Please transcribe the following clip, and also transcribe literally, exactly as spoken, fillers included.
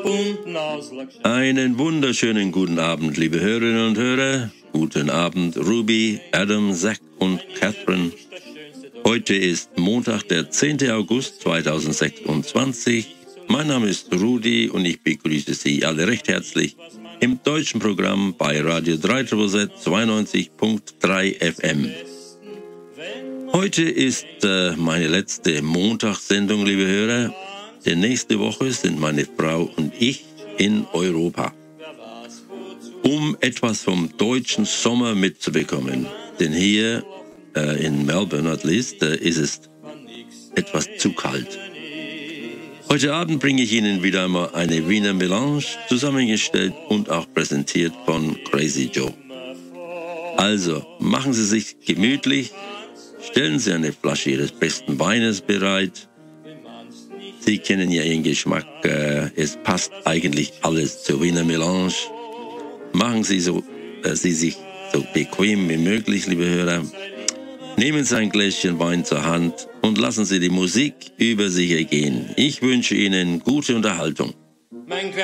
Einen wunderschönen guten Abend, liebe Hörerinnen und Hörer. Guten Abend, Ruby, Adam, Zach und Catherine. Heute ist Montag, der zehnte August zweitausendsechsundzwanzig. Mein Name ist Rudi und ich begrüße Sie alle recht herzlich im deutschen Programm bei Radio drei Z Z Z zweiundneunzig Komma drei F M. Heute ist äh, meine letzte Montagssendung, liebe Hörer. Denn nächste Woche sind meine Frau und ich in Europa, um etwas vom deutschen Sommer mitzubekommen. Denn hier äh, in Melbourne, at least, äh, ist es etwas zu kalt. Heute Abend bringe ich Ihnen wieder einmal eine Wiener Melange, zusammengestellt und auch präsentiert von Crazy Joe. Also, machen Sie sich gemütlich, stellen Sie eine Flasche Ihres besten Weines bereit. Sie kennen ja Ihren Geschmack, äh, es passt eigentlich alles zur Wiener Melange. Machen Sie, so, äh, Sie sich so bequem wie möglich, liebe Hörer. Nehmen Sie ein Gläschen Wein zur Hand und lassen Sie die Musik über sich ergehen. Ich wünsche Ihnen gute Unterhaltung.